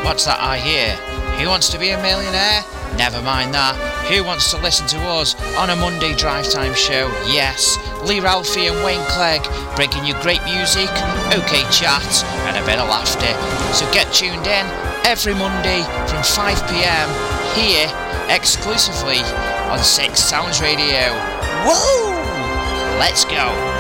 What's that I hear? Who wants to be a millionaire? Never mind that. Who wants to listen to us on a Monday drive time show? Yes, Lee Ralphie and Wayne Clegg bringing you great music, okay chat and a bit of laughter. So get tuned in every Monday from 5pm here exclusively on Six Sounds Radio. Woo! Let's go!